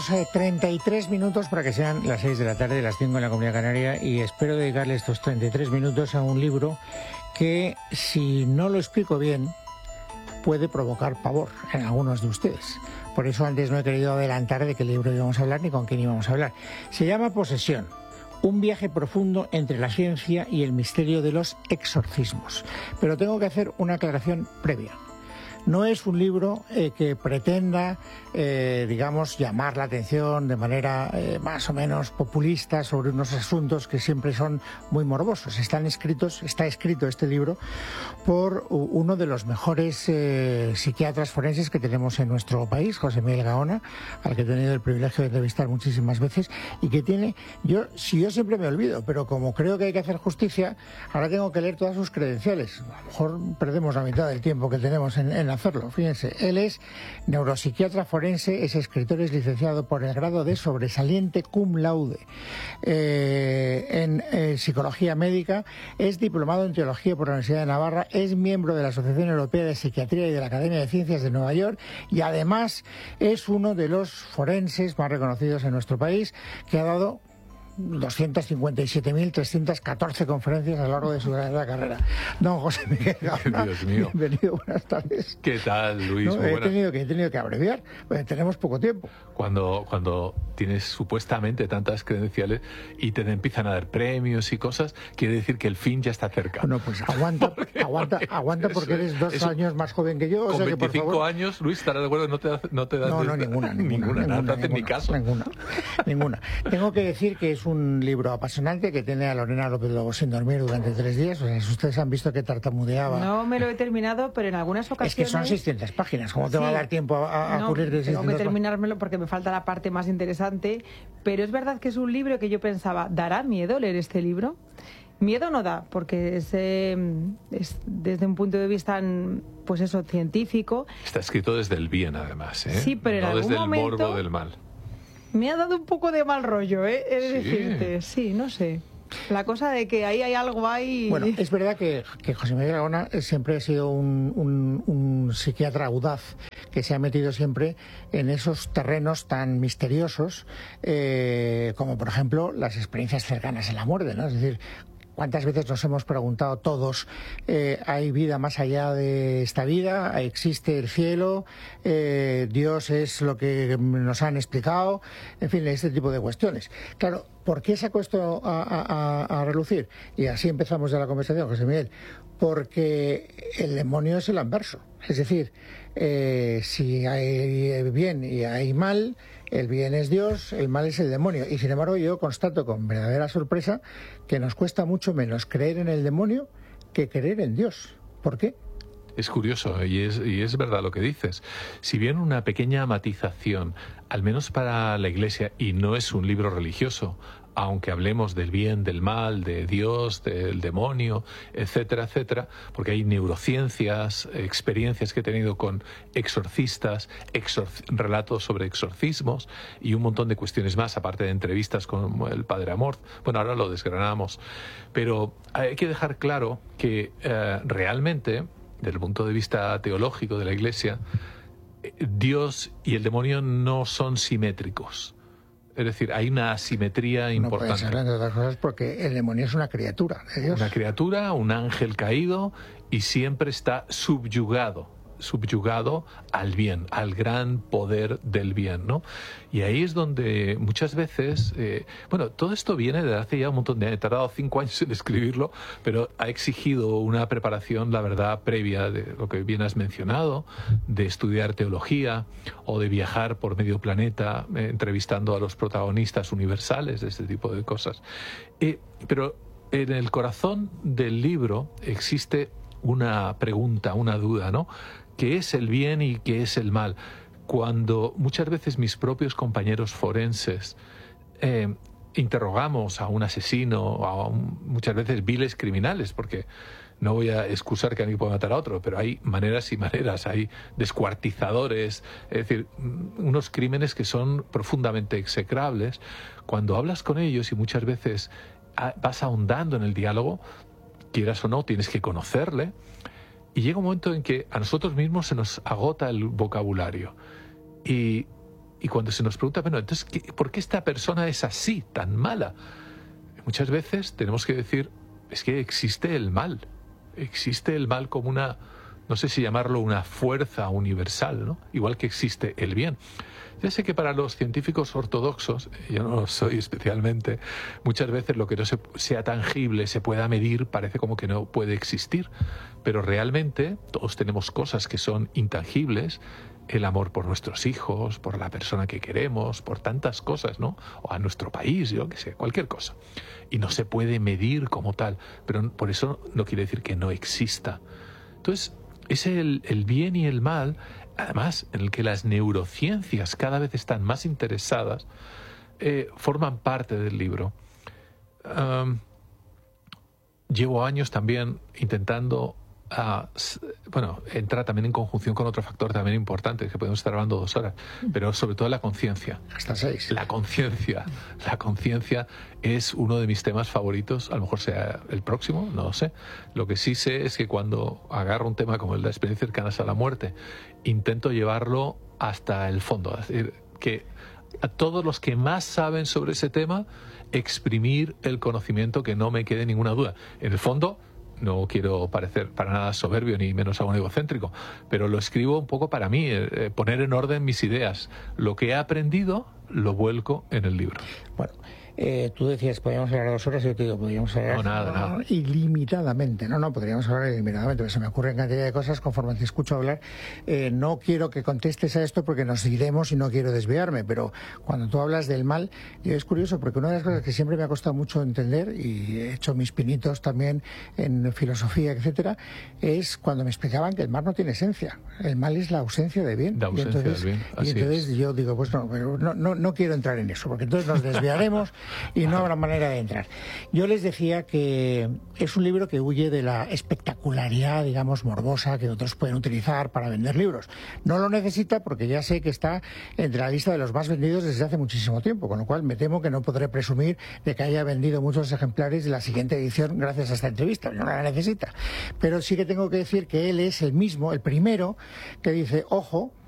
Tenemos 33 minutos para que sean las 6 de la tarde, las 5 en la Comunidad Canaria, y espero dedicarle estos 33 minutos a un libro que, si no lo explico bien, puede provocar pavor en algunos de ustedes. Por eso antes no he querido adelantar de qué libro íbamos a hablar ni con quién íbamos a hablar. Se llama Posesión, un viaje profundo entre la ciencia y el misterio de los exorcismos. Pero tengo que hacer una aclaración previa. No es un libro que pretenda, digamos, llamar la atención de manera más o menos populista sobre unos asuntos que siempre son muy morbosos. Está escrito este libro por uno de los mejores psiquiatras forenses que tenemos en nuestro país, José Miguel Gaona, al que he tenido el privilegio de entrevistar muchísimas veces, y que tiene, yo siempre me olvido, pero como creo que hay que hacer justicia, ahora tengo que leer todas sus credenciales. A lo mejor perdemos la mitad del tiempo que tenemos en hacerlo. Fíjense, él es neuropsiquiatra forense, es escritor, es licenciado por el grado de sobresaliente cum laude en psicología médica, es diplomado en teología por la Universidad de Navarra, es miembro de la Asociación Europea de Psiquiatría y de la Academia de Ciencias de Nueva York, y además es uno de los forenses más reconocidos en nuestro país, que ha dado 257.314 conferencias a lo largo de su larga carrera. Don José Miguel Gaona, Dios mío. Bienvenido, buenas tardes. ¿Qué tal, Luis? No, he tenido que abreviar, porque tenemos poco tiempo. Cuando tienes supuestamente tantas credenciales y te empiezan a dar premios y cosas, quiere decir que el fin ya está cerca. Bueno, pues aguanta porque eres dos años más joven que yo. Con o sea que, 25 por favor... años, Luis, ¿estarás de acuerdo? No te das... No, ninguna. No te hacen ni caso. Ninguna. Tengo que decir que es un libro apasionante que tiene a Lorena López Lobo sin dormir durante 3 días. O sea, si ustedes han visto que tartamudeaba. No me lo he terminado, pero en algunas ocasiones... Es que son 600 páginas. ¿Cómo te va a dar tiempo a cubrir de 600 tengo que páginas? terminármelo porque me falta la parte más interesante. Pero es verdad que es un libro que yo pensaba, ¿dará miedo leer este libro? Miedo no da, porque es desde un punto de vista, pues eso, científico. Está escrito desde el bien, además, ¿eh? Sí, pero en algún desde momento el morbo del mal. Me ha dado un poco de mal rollo, ¿eh? He de decirte, sí, no sé. La cosa de que ahí hay algo ahí... Bueno, es verdad que José Miguel Gaona siempre ha sido un psiquiatra audaz, que se ha metido siempre en esos terrenos tan misteriosos, como por ejemplo las experiencias cercanas a la muerte, ¿no? Es decir, ¿cuántas veces nos hemos preguntado todos, hay vida más allá de esta vida? ¿Existe el cielo? ¿Dios es lo que nos han explicado? En fin, este tipo de cuestiones. Claro, ¿por qué saco esto a relucir? Y así empezamos ya la conversación, José Miguel. Porque el demonio es el anverso. Es decir, si hay bien y hay mal, el bien es Dios, el mal es el demonio. Y sin embargo yo constato con verdadera sorpresa que nos cuesta mucho menos creer en el demonio que creer en Dios. ¿Por qué? Es curioso y es verdad lo que dices. Si bien una pequeña matización, al menos para la Iglesia, y no es un libro religioso, aunque hablemos del bien, del mal, de Dios, del demonio, etcétera, etcétera, porque hay neurociencias, experiencias que he tenido con exorcistas, relatos sobre exorcismos y un montón de cuestiones más, aparte de entrevistas con el Padre Amorth. Bueno, ahora lo desgranamos. Pero hay que dejar claro que realmente, desde el punto de vista teológico de la Iglesia, Dios y el demonio no son simétricos. Es decir, hay una asimetría importante. No puede ser, entre otras cosas, porque el demonio es una criatura de Dios. Una criatura, un ángel caído, y siempre está subyugado al bien, al gran poder del bien, ¿no? Y ahí es donde muchas veces, todo esto viene de hace ya un montón de años, he tardado 5 años en escribirlo, pero ha exigido una preparación, la verdad, previa de lo que bien has mencionado, de estudiar teología o de viajar por medio planeta entrevistando a los protagonistas universales de este tipo de cosas. Pero en el corazón del libro existe una pregunta, una duda, ¿no? ¿Qué es el bien y qué es el mal? Cuando muchas veces mis propios compañeros forenses interrogamos a un asesino, o muchas veces viles criminales, porque no voy a excusar que alguien pueda matar a otro, pero hay maneras y maneras, hay descuartizadores, es decir, unos crímenes que son profundamente execrables. Cuando hablas con ellos y muchas veces vas ahondando en el diálogo, quieras o no, tienes que conocerle, y llega un momento en que a nosotros mismos se nos agota el vocabulario y Y cuando se nos pregunta, bueno, entonces, ¿por qué esta persona es así, tan mala? Muchas veces tenemos que decir, es que existe el mal. Existe el mal como una, no sé si llamarlo una fuerza universal, ¿no? Igual que existe el bien. Ya sé que para los científicos ortodoxos, yo no lo soy especialmente, muchas veces lo que no sea tangible, se pueda medir, parece como que no puede existir. Pero realmente todos tenemos cosas que son intangibles, el amor por nuestros hijos, por la persona que queremos, por tantas cosas, ¿no? O a nuestro país, yo qué sé, cualquier cosa. Y no se puede medir como tal, pero por eso no quiere decir que no exista. Entonces, es el bien y el mal, además, en el que las neurociencias cada vez están más interesadas, forman parte del libro. Llevo años también intentando entra también en conjunción con otro factor también importante, que podemos estar hablando 2 horas, pero sobre todo la conciencia. Hasta 6. La conciencia. La conciencia es uno de mis temas favoritos, a lo mejor sea el próximo, no lo sé. Lo que sí sé es que cuando agarro un tema como el de experiencias cercanas a la muerte, intento llevarlo hasta el fondo, es decir, que a todos los que más saben sobre ese tema, exprimir el conocimiento, que no me quede ninguna duda. En el fondo, no quiero parecer para nada soberbio ni menos aún egocéntrico, pero lo escribo un poco para mí, poner en orden mis ideas. Lo que he aprendido lo vuelco en el libro. Bueno, tú decías, podríamos hablar 2 horas, y yo te digo, podríamos hablar nada. Ilimitadamente. No, podríamos hablar ilimitadamente, porque se me ocurren cantidad de cosas conforme te escucho hablar. No quiero que contestes a esto porque nos iremos y no quiero desviarme, pero cuando tú hablas del mal, es curioso, porque una de las cosas que siempre me ha costado mucho entender, y he hecho mis pinitos también en filosofía, etcétera, es cuando me explicaban que el mal no tiene esencia. El mal es la ausencia de bien. La ausencia del bien, así y entonces es. yo digo, pues no quiero entrar en eso, porque entonces nos desviaremos y no habrá manera de entrar. Yo les decía que es un libro que huye de la espectacularidad, digamos, morbosa que otros pueden utilizar para vender libros. No lo necesita porque ya sé que está entre la lista de los más vendidos desde hace muchísimo tiempo, con lo cual me temo que no podré presumir de que haya vendido muchos ejemplares de la siguiente edición gracias a esta entrevista. No la necesita. Pero sí que tengo que decir que él es el mismo, el primero, que dice, ojo,